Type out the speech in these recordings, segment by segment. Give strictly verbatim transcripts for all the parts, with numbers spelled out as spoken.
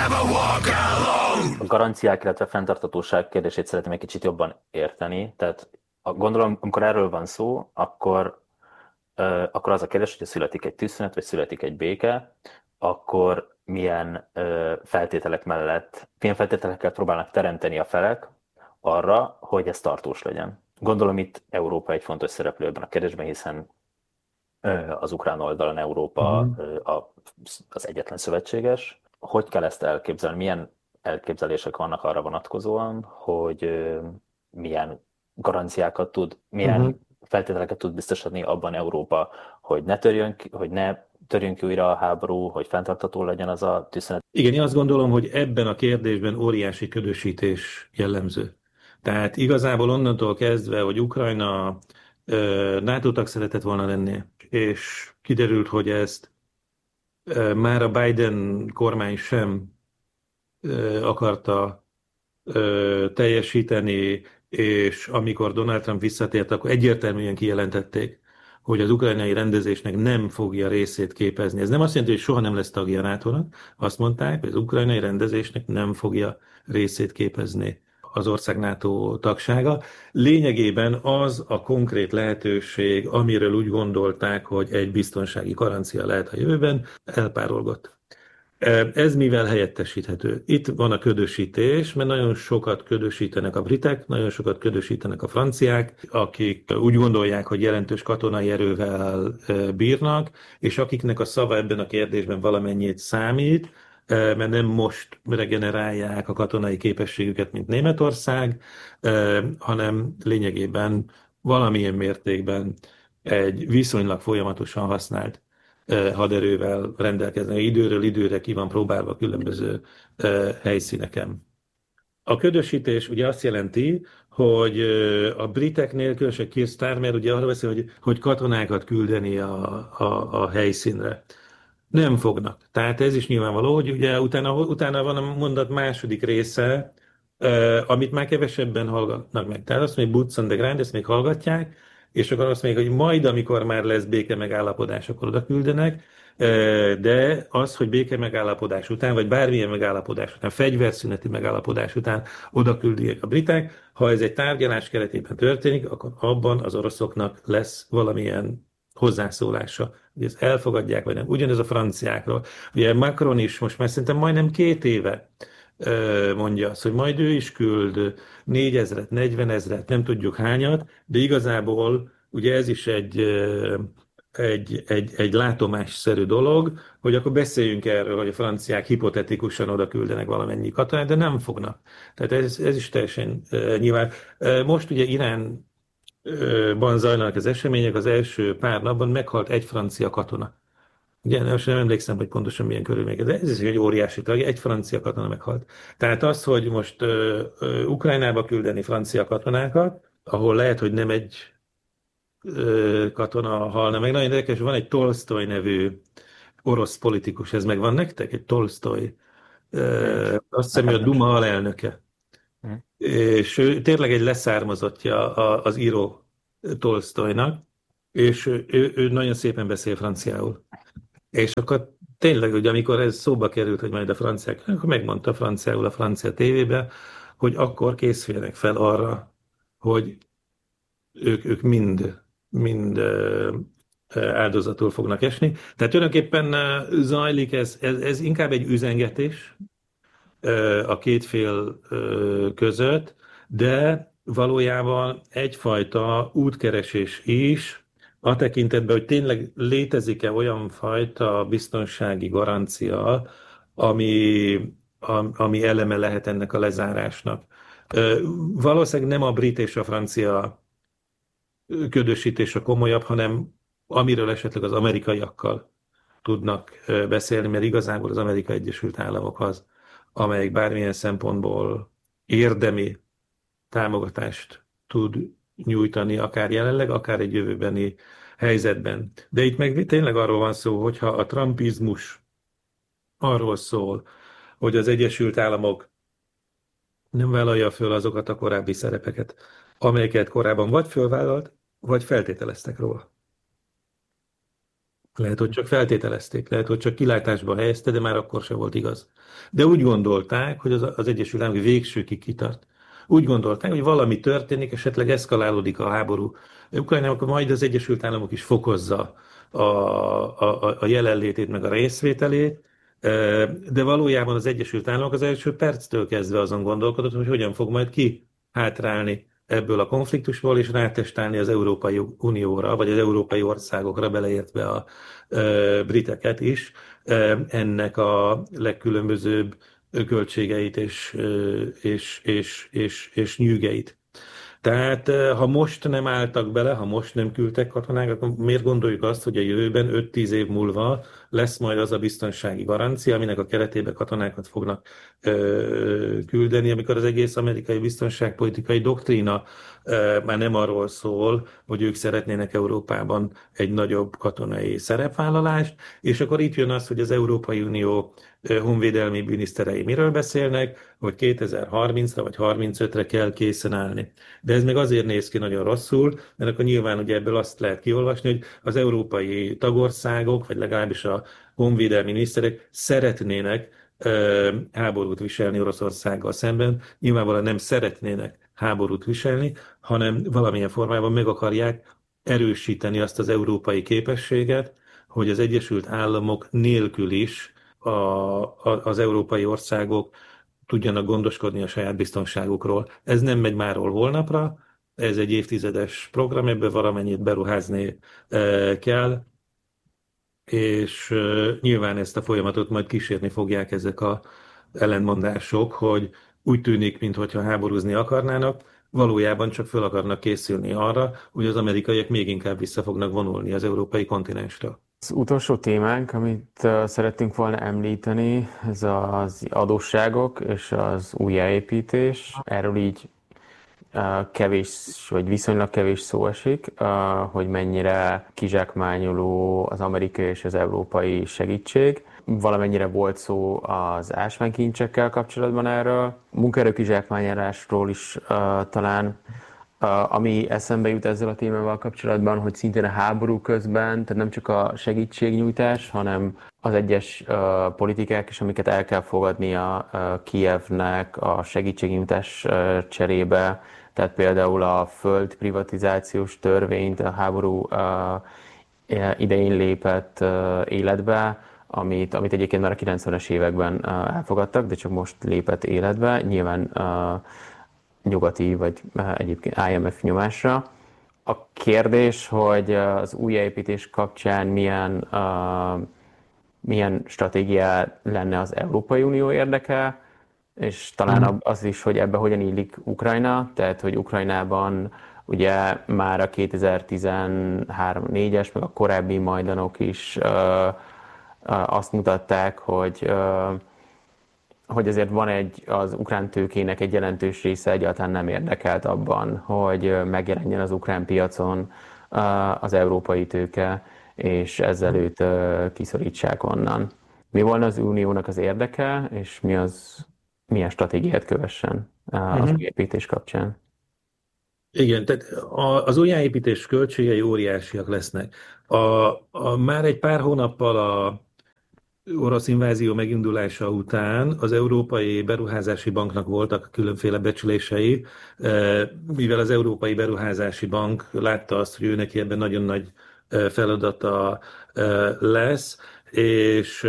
A garanciák, illetve fenntarthatóság kérdését szeretném egy kicsit jobban érteni. Tehát a- gondolom, amikor erről van szó, akkor, ö, akkor az a kérdés, hogyha születik egy tűzszünet, vagy születik egy béke, akkor milyen ö, feltételek mellett, milyen feltételekkel próbálnak teremteni a felek arra, hogy ez tartós legyen. Gondolom itt Európa egy fontos szereplő ebben a kérdésben, hiszen ö, az ukrán oldalon Európa Mhm. ö, a, az egyetlen szövetséges. Hogy kell ezt elképzelni? Milyen elképzelések vannak arra vonatkozóan, hogy ö, milyen garanciákat tud, Mhm. milyen feltételeket tud biztosítani abban Európa, hogy ne törjön, ki- hogy ne törjön ki újra a háború, hogy fenntartható legyen az a tűzszünet. Igen, én azt gondolom, hogy ebben a kérdésben óriási ködösítés jellemző. Tehát igazából onnantól kezdve, hogy Ukrajna ö, NATO tag szeretett volna lenni, és kiderült, hogy ezt ö, már a Biden kormány sem ö, akarta ö, teljesíteni, és amikor Donald Trump visszatért, akkor egyértelműen kijelentették, hogy az ukrajnai rendezésnek nem fogja részét képezni. Ez nem azt jelenti, hogy soha nem lesz tagja a nátónak, azt mondták, hogy az ukrajnai rendezésnek nem fogja részét képezni az ország NATO tagsága. Lényegében az a konkrét lehetőség, amiről úgy gondolták, hogy egy biztonsági garancia lehet a jövőben, elpárolgott. Ez mivel helyettesíthető? Itt van a ködösítés, mert nagyon sokat ködösítenek a britek, nagyon sokat ködösítenek a franciák, akik úgy gondolják, hogy jelentős katonai erővel bírnak, és akiknek a szava ebben a kérdésben valamennyit számít, mert nem most regenerálják a katonai képességüket, mint Németország, hanem lényegében valamilyen mértékben egy viszonylag folyamatosan használt haderővel rendelkeznek. Időről időre ki van próbálva különböző helyszíneken. A ködösítés ugye azt jelenti, hogy a briteknél, különösen Keir Starmer ugye arra beszél, hogy, hogy katonákat küldeni a, a, a helyszínre. Nem fognak. Tehát ez is nyilvánvaló, hogy ugye utána, utána van a mondat második része, amit már kevesebben hallgatnak meg. Tehát azt mondja, boots on the ground, ezt még hallgatják, és akkor azt mondják, hogy majd, amikor már lesz béke megállapodás, akkor oda küldenek, de az, hogy béke megállapodás után, vagy bármilyen megállapodás után, fegyverszüneti megállapodás után oda küldik a britek, ha ez egy tárgyalás keretében történik, akkor abban az oroszoknak lesz valamilyen hozzászólása, hogy ezt elfogadják, vagy nem. Ugyanez a franciákról. Ugye Macron is most már szerintem majdnem két éve mondja azt, hogy majd ő is küld négyezret, negyvenezret, nem tudjuk hányat, de igazából ugye ez is egy, egy, egy, egy látomásszerű dolog, hogy akkor beszéljünk erről, hogy a franciák hipotetikusan oda küldenek valamennyi katonát, de nem fognak. Tehát ez, ez is teljesen nyilván. Most ugye Iránban zajlanak az események, az első pár napban meghalt egy francia katona. Ugye, most nem emlékszem, hogy pontosan milyen körülmények, de ez is egy óriási tragédia, egy francia katona meghalt. Tehát az, hogy most ö, ö, Ukrajnába küldeni francia katonákat, ahol lehet, hogy nem egy ö, katona halna meg. Nagyon érdekes, van egy Tolstoy nevű orosz politikus, ez megvan nektek? Egy Tolstoy. Ö, Nincs. azt hiszem, hogy Nekem a nincs Duma meg. alelnöke. Hm. És ő tényleg egy leszármazottja a- az író Tolstoynak, és ő, ő, ő nagyon szépen beszél franciául. És akkor tényleg, hogy amikor ez szóba került, hogy majd a franciák, akkor megmondta franciául a francia tévében, hogy akkor készüljenek fel arra, hogy ők, ők mind, mind ö, ö, áldozatul fognak esni. Tehát tulajdonképpen ö, zajlik ez, ez, ez inkább egy üzengetés ö, a két fél ö, között, de valójában egyfajta útkeresés is, a tekintetben, hogy tényleg létezik-e olyan fajta biztonsági garancia, ami, am- ami eleme lehet ennek a lezárásnak. Ö, Valószínűleg nem a brit és a francia ködösítés a komolyabb, hanem amiről esetleg az amerikaiakkal tudnak ö, beszélni, mert igazából az Amerikai Egyesült Államok az, amelyik bármilyen szempontból érdemi támogatást tud nyújtani, akár jelenleg, akár egy jövőbeni helyzetben. De itt meg tényleg arról van szó, hogyha a trumpizmus arról szól, hogy az Egyesült Államok nem vállalja föl azokat a korábbi szerepeket, amelyeket korábban vagy fölvállalt, vagy feltételeztek róla. Lehet, hogy csak feltételezték, lehet, hogy csak kilátásba helyezte, de már akkor se volt igaz. De úgy gondolták, hogy az, az Egyesült Államok végsőkig kitart. Úgy gondolták, hogy valami történik, esetleg eszkalálódik a háború Ukrajnában, akkor majd az Egyesült Államok is fokozza a, a, a jelenlétét, meg a részvételét, de valójában az Egyesült Államok az első perctől kezdve azon gondolkodott, hogy hogyan fog majd ki hátrálni ebből a konfliktusból, és rátestálni az Európai Unióra, vagy az európai országokra, beleértve a e, briteket is, e, ennek a legkülönbözőbb költségeit és, e, és, és, és, és nyűgeit. Tehát ha most nem álltak bele, ha most nem küldtek katonákat, akkor miért gondoljuk azt, hogy a jövőben öt-tíz év múlva lesz majd az a biztonsági garancia, aminek a keretében katonákat fognak ö, küldeni, amikor az egész amerikai biztonságpolitikai doktrína ö, már nem arról szól, hogy ők szeretnének Európában egy nagyobb katonai szerepvállalást, és akkor itt jön az, hogy az Európai Unió honvédelmi miniszterei miről beszélnek, hogy kétezer-harmincra vagy harmincötre kell készen állni. De ez meg azért néz ki nagyon rosszul, mert akkor nyilván ugye ebből azt lehet kiolvasni, hogy az európai tagországok, vagy legalábbis a honvédelmi miniszterek szeretnének ö, háborút viselni Oroszországgal szemben. Nyilvánvalóan nem szeretnének háborút viselni, hanem valamilyen formában meg akarják erősíteni azt az európai képességet, hogy az Egyesült Államok nélkül is a, a, az európai országok tudjanak gondoskodni a saját biztonságukról. Ez nem megy máról holnapra, ez egy évtizedes program, ebből valamennyit beruházni e, kell, és e, nyilván ezt a folyamatot majd kísérni fogják ezek a ellentmondások, hogy úgy tűnik, mintha háborúzni akarnának, valójában csak fel akarnak készülni arra, hogy az amerikaiak még inkább vissza fognak vonulni az európai kontinensre. Az utolsó témánk, amit uh, szerettünk volna említeni, ez az adósságok és az újjáépítés. Erről így uh, kevés, vagy viszonylag kevés szó esik, uh, hogy mennyire kizsákmányoló az amerikai és az európai segítség. Valamennyire volt szó az ásványkincsekkel kapcsolatban erről. Munkaerő kizsákmányolásról is uh, talán. Uh, ami eszembe jut ezzel a témával kapcsolatban, hogy szintén a háború közben, tehát nem csak a segítségnyújtás, hanem az egyes uh, politikák is, amiket el kell fogadnia uh, Kijevnek a segítségnyújtás uh, cserébe, tehát például a föld privatizációs törvényt a háború uh, idején lépett uh, életbe, amit, amit egyébként már a kilencvenes években uh, elfogadtak, de csak most lépett életbe. Nyilván uh, nyugati vagy egyébként I M F nyomásra. A kérdés, hogy az újjáépítés kapcsán milyen, uh, milyen stratégia lenne az Európai Unió érdeke, és talán az is, hogy ebbe hogyan illik Ukrajna, tehát hogy Ukrajnában ugye már a kétezer-tizenhárom-négyes, meg a korábbi majdanok is uh, uh, azt mutatták, hogy uh, hogy azért van egy, az ukrán tőkének egy jelentős része egyáltalán nem érdekelt abban, hogy megjelenjen az ukrán piacon az európai tőke, és ezzel őt kiszorítsák onnan. Mi volna az uniónak az érdeke, és mi az, milyen stratégiát kövessen az új építés kapcsán? Igen, tehát az újjáépítés költségei óriásiak lesznek. A, a, már egy pár hónappal a orosz invázió megindulása után az Európai Beruházási Banknak voltak különféle becslései, mivel az Európai Beruházási Bank látta azt, hogy ő neki ebben nagyon nagy feladata lesz, és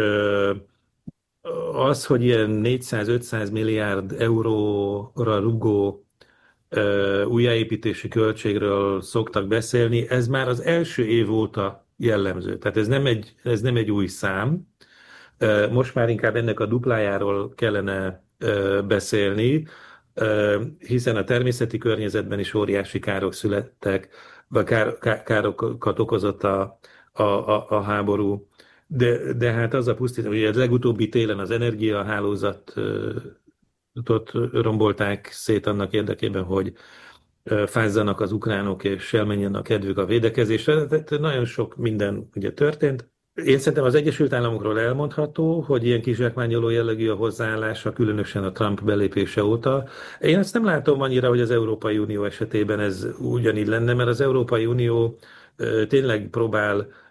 az, hogy ilyen négyszáz-ötszáz milliárd euróra rugó újjáépítési költségről szoktak beszélni, ez már az első év óta jellemző. Tehát ez nem egy, ez nem egy új szám. Most már inkább ennek a duplájáról kellene beszélni, hiszen a természeti környezetben is óriási károk születtek, vagy kár, károkat okozott a, a, a, a háború. De, de hát az a pusztítás, hogy az legutóbbi télen az energiahálózatot rombolták szét annak érdekében, hogy fázzanak az ukránok, és elmenjen a kedvük a védekezésre. Tehát nagyon sok minden ugye történt. Én szerintem az Egyesült Államokról elmondható, hogy ilyen kizsákmányoló jellegű a hozzáállása, különösen a Trump belépése óta. Én azt nem látom annyira, hogy az Európai Unió esetében ez ugyanígy lenne, mert az Európai Unió tényleg próbál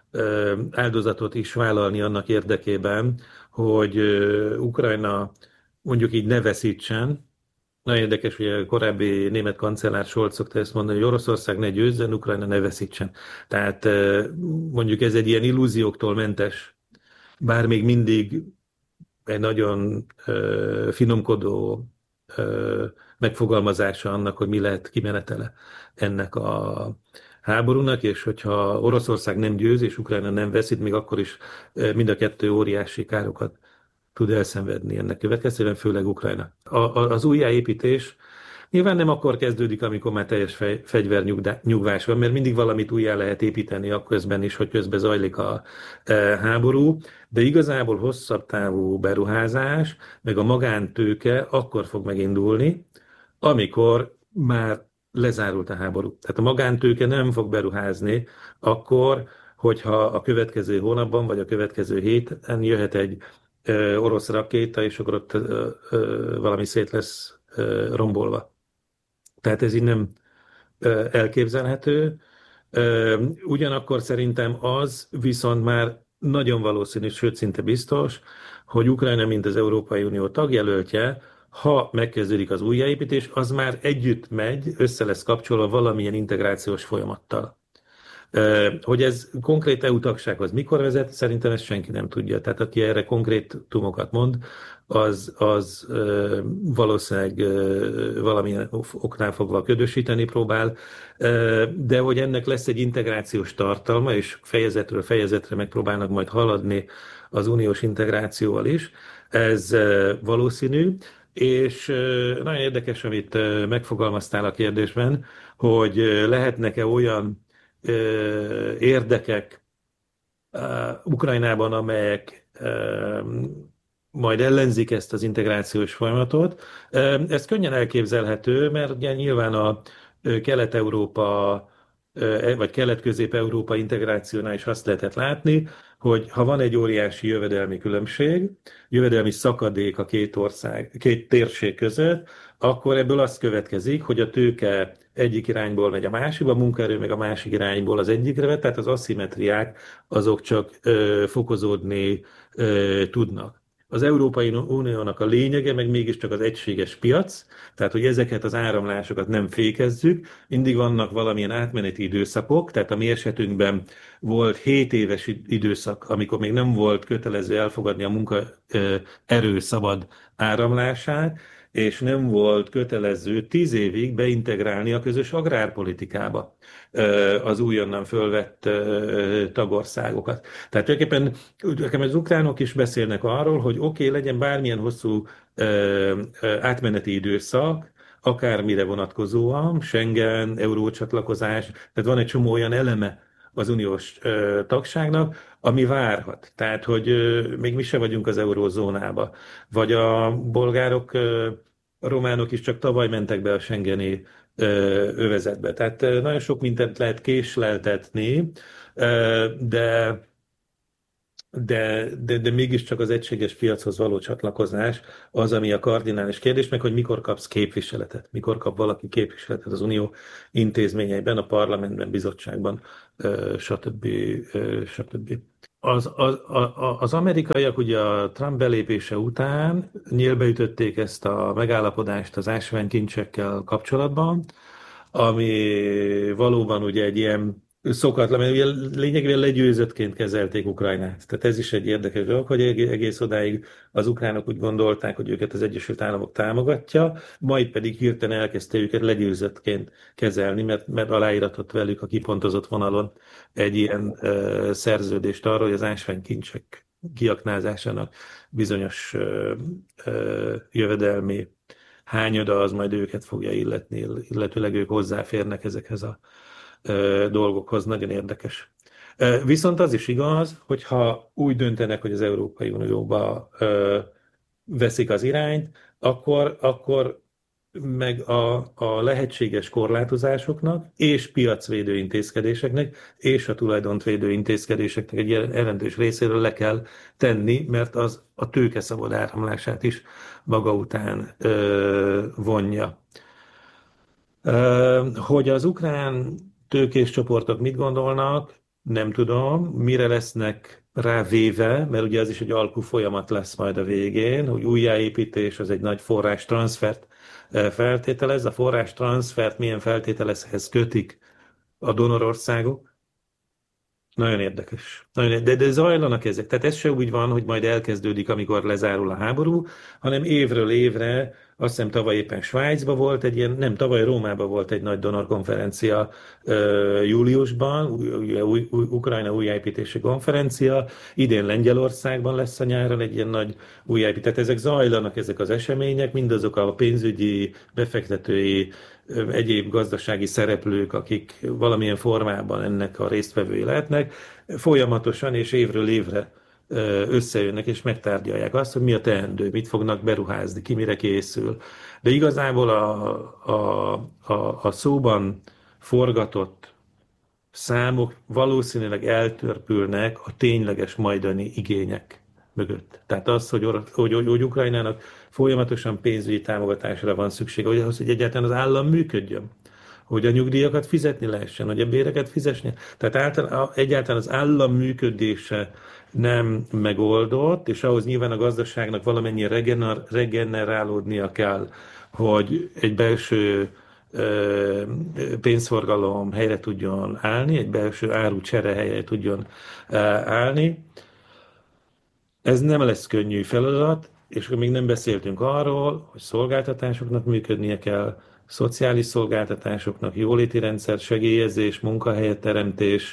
áldozatot is vállalni annak érdekében, hogy Ukrajna mondjuk így ne veszítsen. Nagyon érdekes, hogy a korábbi német kancellár Scholz szokta ezt mondani, hogy Oroszország ne győzzen, Ukrajna ne veszítsen. Tehát mondjuk ez egy ilyen illúzióktól mentes, bár még mindig egy nagyon ö, finomkodó ö, megfogalmazása annak, hogy mi lehet kimenetele ennek a háborúnak, és hogyha Oroszország nem győz, és Ukrajna nem veszít, még akkor is ö, mind a kettő óriási károkat tud elszenvedni ennek következtében, főleg Ukrajna. A, a, az újjáépítés nyilván nem akkor kezdődik, amikor már teljes fej, fegyvernyugvás van, mert mindig valamit újjá lehet építeni akközben is, hogy közben zajlik a e, háború, de igazából hosszabb távú beruházás, meg a magántőke akkor fog megindulni, amikor már lezárult a háború. Tehát a magántőke nem fog beruházni akkor, hogyha a következő hónapban, vagy a következő héten jöhet egy ö, orosz rakéta, és akkor ott ö, ö, valami szét lesz ö, rombolva. Tehát ez így nem ö, elképzelhető. Ö, Ugyanakkor szerintem az viszont már nagyon valószínű, sőt szinte biztos, hogy Ukrajna, mint az Európai Unió tagjelöltje, ha megkezdődik az újjáépítés, az már együtt megy, össze lesz kapcsolva valamilyen integrációs folyamattal. Hogy ez konkrét é u tagsághoz mikor vezet, szerintem ezt senki nem tudja. Tehát aki erre konkrétumokat mond, az, az valószínűleg valamilyen oknál fogva ködösíteni próbál, de hogy ennek lesz egy integrációs tartalma, és fejezetről fejezetre megpróbálnak majd haladni az uniós integrációval is, ez valószínű, és nagyon érdekes, amit megfogalmaztál a kérdésben, hogy lehetnek-e olyan érdekek Ukrajnában, amelyek majd ellenzik ezt az integrációs folyamatot. Ez könnyen elképzelhető, mert ugye nyilván a Kelet-Európa vagy Kelet-Közép-Európa integrációnál is azt lehetett látni, hogy ha van egy óriási jövedelmi különbség, jövedelmi szakadék a két ország, két térség között, akkor ebből az következik, hogy a tőke egyik irányból megy a másikba, a munkaerő meg a másik irányból az egyikre vet, tehát az aszimmetriák azok csak ö, fokozódni ö, tudnak. Az Európai Uniónak a lényege meg mégiscsak az egységes piac, tehát hogy ezeket az áramlásokat nem fékezzük, mindig vannak valamilyen átmeneti időszakok, tehát a mi esetünkben volt hét éves időszak, amikor még nem volt kötelező elfogadni a munkaerő szabad áramlását, és nem volt kötelező tíz évig beintegrálni a közös agrárpolitikába az újonnan fölvett tagországokat. Tehát tulajdonképpen nekem az ukránok is beszélnek arról, hogy oké, okay, legyen bármilyen hosszú átmeneti időszak, akármire vonatkozóan, Schengen, eurócsatlakozás, tehát van egy csomó olyan eleme az uniós ö, tagságnak, ami várhat. Tehát, hogy ö, még mi se vagyunk az eurózónába. Vagy a bolgárok, ö, a románok is csak tavaly mentek be a Schengeni ö, övezetbe. Tehát ö, nagyon sok mindent lehet késleltetni, ö, de De, de, de mégiscsak az egységes piachoz való csatlakozás az, ami a kardinális kérdés, meg hogy mikor kapsz képviseletet, mikor kap valaki képviseletet az unió intézményeiben, a parlamentben, bizottságban, stb. stb. Az, az, az amerikaiak ugye a Trump belépése után nyílbeütötték ezt a megállapodást az ásványkincsekkel kapcsolatban, ami valóban ugye egy ilyen szokatlan, mert ugye lényegében legyőzöttként kezelték Ukrajnát. Tehát ez is egy érdekes dolog, hogy egész odáig az ukránok úgy gondolták, hogy őket az Egyesült Államok támogatja, majd pedig hirtelen elkezdte őket legyőzöttként kezelni, mert, mert aláíratott velük a kipontozott vonalon egy ilyen uh, szerződést arra, hogy az ásványkincsek kiaknázásának bizonyos uh, uh, jövedelmi hányada az majd őket fogja illetni, illetőleg ők hozzáférnek ezekhez a dolgokhoz, nagyon érdekes. Viszont az is igaz, hogyha úgy döntenek, hogy az Európai Unióba veszik az irányt, akkor, akkor meg a, a lehetséges korlátozásoknak és piacvédő intézkedéseknek és a tulajdont védő intézkedéseknek egy jelentős részéről le kell tenni, mert az a tőke szabad áramlását is maga után ö, vonja. Ö, hogy az ukrán tőkés csoportok mit gondolnak? Nem tudom, mire lesznek rávéve, mert ugye az is egy alkú folyamat lesz majd a végén, hogy újjáépítés az egy nagy forrás transfert eh, feltételez. A forrás transfert milyen feltételezhez kötik a donorországok? Nagyon érdekes. Nagyon érdekes. De, de zajlanak ezek. Tehát ez se úgy van, hogy majd elkezdődik, amikor lezárul a háború, hanem évről évre, azt hiszem tavaly éppen Svájcban volt egy ilyen, nem, tavaly Rómában volt egy nagy donorkonferencia ö, júliusban, új, új, új, Ukrajna újjáépítési konferencia, idén Lengyelországban lesz a nyáron egy ilyen nagy újjáépítés. Tehát ezek zajlanak, ezek az események, mindazok a pénzügyi, befektetői, ö, egyéb gazdasági szereplők, akik valamilyen formában ennek a résztvevői lehetnek, folyamatosan és évről évre ö, összejönnek és megtárgyalják azt, hogy mi a teendő, mit fognak beruházni, ki mire készül. De igazából a, a, a, a szóban forgatott számok valószínűleg eltörpülnek a tényleges majdani igények mögött. Tehát az, hogy, or- hogy, hogy, hogy Ukrajnának folyamatosan pénzügyi támogatásra van szüksége, hogy ahhoz, hogy egyáltalán az állam működjön, hogy a nyugdíjakat fizetni lehessen, hogy a béreket fizesni. Tehát általán, egyáltalán az állam működése nem megoldott, és ahhoz nyilván a gazdaságnak valamennyi regener, regenerálódnia kell, hogy egy belső ö, pénzforgalom helyre tudjon állni, egy belső árucsere helyre tudjon ö, állni. Ez nem lesz könnyű feladat, és akkor még nem beszéltünk arról, hogy szolgáltatásoknak működnie kell, szociális szolgáltatásoknak, jóléti rendszer, segélyezés, munkahelyteremtés,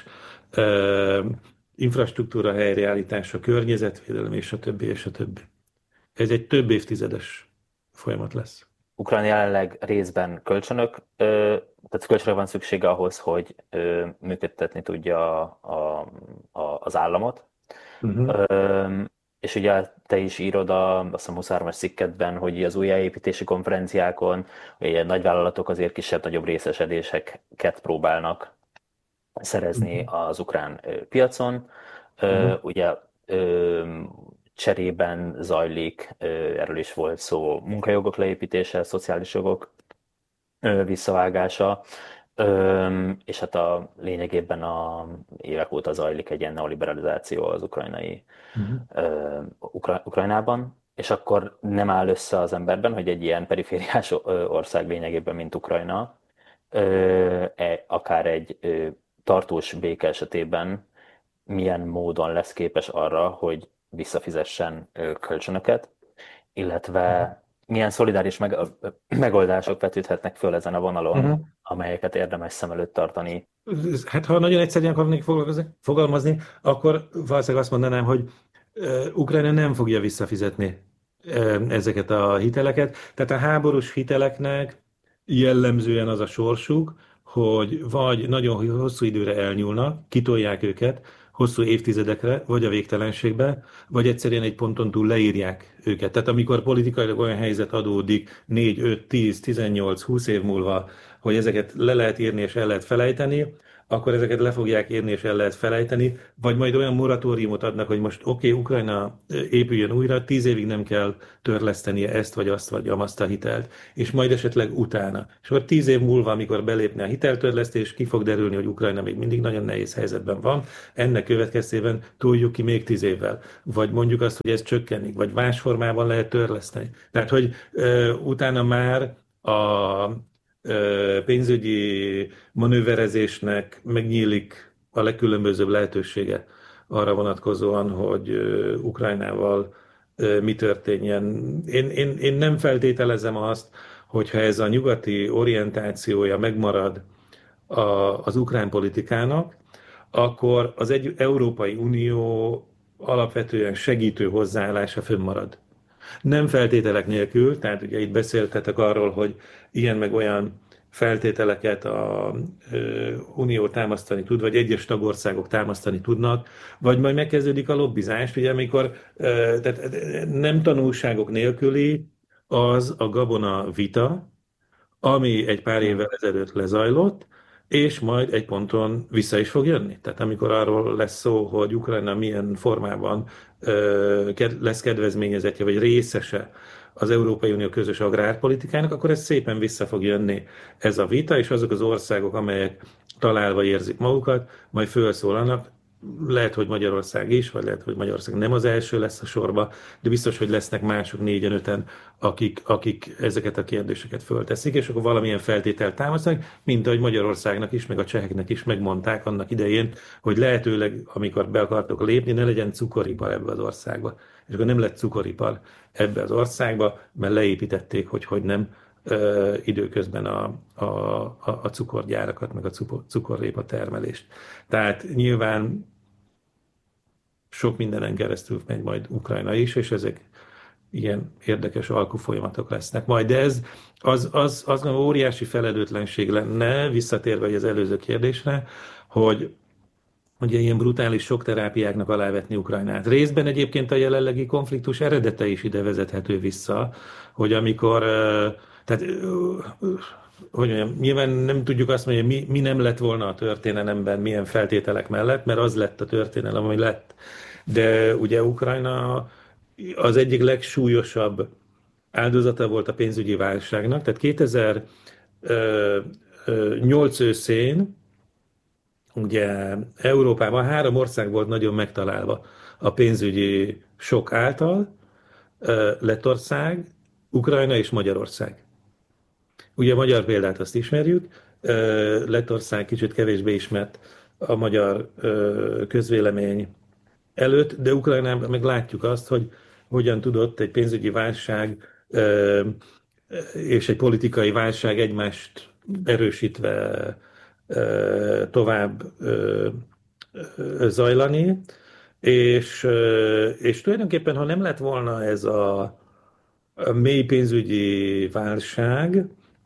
ö, infrastruktúra helyreállítása, környezetvédelem, és a többi, és a többi. Ez egy több évtizedes folyamat lesz. Ukrajna jelenleg részben kölcsönök, ö, tehát kölcsönre van szüksége ahhoz, hogy ö, működtetni tudja a, a, az államot. Uh-huh. Ö, és ugye te is írod a, azt hiszem huszonhármas cikketben, hogy az újjáépítési konferenciákon ugye nagyvállalatok azért kisebb-nagyobb részesedéseket próbálnak szerezni az ukrán ö, piacon. Ö, Uh-huh. ugye ö, cserében zajlik, ö, erről is volt szó, munkajogok leépítése, szociális jogok ö, visszavágása, ö, és hát a lényegében a évek óta zajlik egy ilyen neoliberalizáció az ukrajnai Uh-huh. ö, Ukra- Ukrajnában, és akkor nem áll össze az emberben, hogy egy ilyen perifériás ö, ország lényegében, mint Ukrajna, ö, e- akár egy ö, tartós béke esetében milyen módon lesz képes arra, hogy visszafizessen ö, kölcsönöket, illetve milyen szolidáris meg- megoldások vetődhetnek föl ezen a vonalon, Uh-huh. amelyeket érdemes szem előtt tartani. Hát ha nagyon egyszerűen akarnék foglalkozni- fogalmazni, akkor valószínűleg azt mondanám, hogy ö, Ukrajna nem fogja visszafizetni ö, ezeket a hiteleket. Tehát a háborús hiteleknek jellemzően az a sorsuk, hogy vagy nagyon hosszú időre elnyúlnak, kitolják őket, hosszú évtizedekre, vagy a végtelenségbe, vagy egyszerűen egy ponton túl leírják őket. Tehát amikor politikailag olyan helyzet adódik négy, öt, tíz, tizennyolc, húsz év múlva, hogy ezeket le lehet írni és el lehet felejteni, akkor ezeket le fogják írni és el lehet felejteni, vagy majd olyan moratóriumot adnak, hogy most oké, okay, Ukrajna épüljön újra, tíz évig nem kell törlesztenie ezt vagy azt vagy azt a hitelt, és majd esetleg utána. És akkor tíz év múlva, amikor belépne a hiteltörlesztés, ki fog derülni, hogy Ukrajna még mindig nagyon nehéz helyzetben van, ennek következtében toljuk ki még tíz évvel. Vagy mondjuk azt, hogy ez csökkenik, vagy más formában lehet törleszteni. Tehát, hogy ö, utána már a pénzügyi manőverezésnek megnyílik a legkülönbözőbb lehetősége arra vonatkozóan, hogy Ukrajnával mi történjen. Én, én, én nem feltételezem azt, hogyha ez a nyugati orientációja megmarad a, az ukrán politikának, akkor az egy Európai Unió alapvetően segítő hozzáállása fönnmarad. Nem feltételek nélkül, tehát ugye itt beszéltetek arról, hogy ilyen meg olyan feltételeket a ö, Unió támasztani tud, vagy egyes tagországok támasztani tudnak, vagy majd megkezdődik a lobbizás, ugye amikor ö, tehát nem tanulságok nélküli az a gabona vita, ami egy pár évvel ezelőtt lezajlott, és majd egy ponton vissza is fog jönni. Tehát amikor arról lesz szó, hogy Ukrajna milyen formában ö, ked- lesz kedvezményezetje, vagy részese az Európai Unió közös agrárpolitikának, akkor ez szépen vissza fog jönni ez a vita, és azok az országok, amelyek találva érzik magukat, majd felszólalnak, lehet, hogy Magyarország is, vagy lehet, hogy Magyarország nem az első lesz a sorba, de biztos, hogy lesznek mások négyen, öten, akik, akik ezeket a kérdéseket fölteszik, és akkor valamilyen feltételt támasztanak, mint ahogy Magyarországnak is, meg a cseheknek is megmondták annak idején, hogy lehetőleg, amikor be akartok lépni, ne legyen cukoripar ebbe az országba. És akkor nem lett cukoripar ebbe az országba, mert leépítették, hogy hogy nem, ö, időközben a, a, a, a cukorgyárakat, meg a cukor, cukorrépa termelést. Tehát nyilván sok mindenen keresztül megy majd Ukrajna is, és ezek ilyen érdekes alkufolyamatok lesznek majd. De ez az, az, az az óriási felelőtlenség lenne, visszatérve az előző kérdésre, hogy ugye ilyen brutális sok terápiáknak alávetni Ukrajnát. Részben egyébként a jelenlegi konfliktus eredete is ide vezethető vissza, hogy amikor, tehát hogy mondjam, nyilván nem tudjuk azt mondani, hogy mi, mi nem lett volna a történelemben, milyen feltételek mellett, mert az lett a történelem, ami lett. De ugye Ukrajna az egyik legsúlyosabb áldozata volt a pénzügyi válságnak, tehát kétezer-nyolc őszén ugye Európában három ország volt nagyon megtalálva a pénzügyi sok által, Lettország, Ukrajna és Magyarország. Ugye a magyar példát azt ismerjük, Lettország kicsit kevésbé ismert a magyar közvélemény előtt, de Ukrajnában meg látjuk azt, hogy hogyan tudott egy pénzügyi válság és egy politikai válság egymást erősítve tovább zajlani, és, és tulajdonképpen, ha nem lett volna ez a mély pénzügyi válság,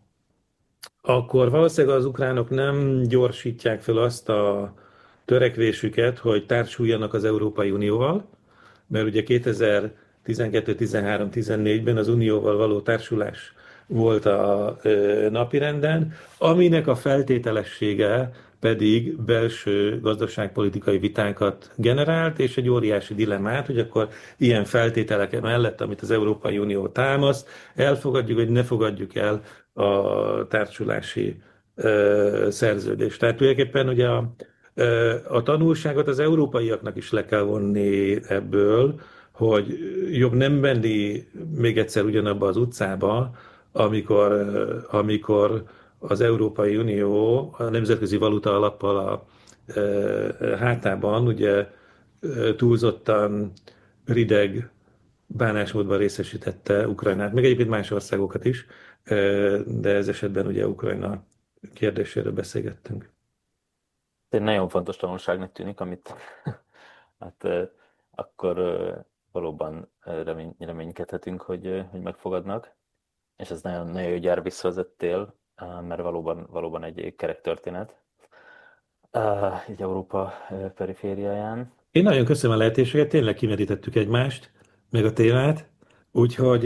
akkor valószínűleg az ukránok nem gyorsítják fel azt a törekvésüket, hogy társuljanak az Európai Unióval, mert ugye kétezer-tizenkettő, tizenhárom, tizennégyben az Unióval való társulás volt a napirenden, aminek a feltételessége pedig belső gazdaságpolitikai vitákat generált, és egy óriási dilemmát, hogy akkor ilyen feltételek mellett, amit az Európai Unió támaszt, elfogadjuk, vagy ne fogadjuk el a társulási ö, szerződést. Tehát tulajdonképpen ugye a, ö, a tanulságot az európaiaknak is le kell vonni ebből, hogy jobb nem menni még egyszer ugyanabba az utcába, amikor, amikor az Európai Unió a Nemzetközi Valuta Alappal a e, hátában ugye e, túlzottan rideg bánásmódban részesítette Ukrajnát, meg egyébként más országokat is, e, de ez esetben ugye Ukrajna kérdéséről beszélgettünk. Egy nagyon fontos tanulságnak tűnik, amit hát akkor valóban remény, reménykedhetünk, hogy, hogy megfogadnak, és ez nagyon, nagyon jó gyár visszavezettél, mert valóban, valóban egy kerek történet így Európa perifériáján. Én nagyon köszönöm a lehetőséget, tényleg kimerítettük egymást, meg a témát, úgyhogy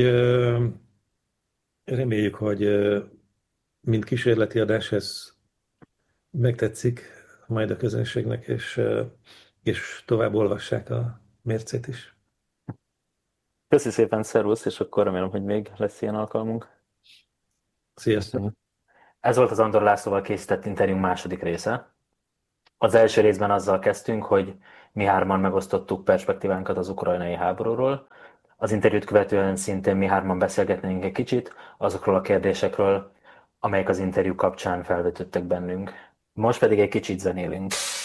reméljük, hogy mint kísérleti adás ez megtetszik majd a közönségnek, és, és tovább olvassák a mércét is. Köszi szépen, szervusz, és akkor remélem, hogy még lesz ilyen alkalmunk. Sziasztok! Ez volt az Andor Lászlóval készített interjúnk második része. Az első részben azzal kezdtünk, hogy mi hárman megosztottuk perspektívánkat az ukrajnai háborúról. Az interjút követően szintén mi hárman beszélgetnénk egy kicsit azokról a kérdésekről, amelyek az interjú kapcsán felvetődtek bennünk. Most pedig egy kicsit zenélünk.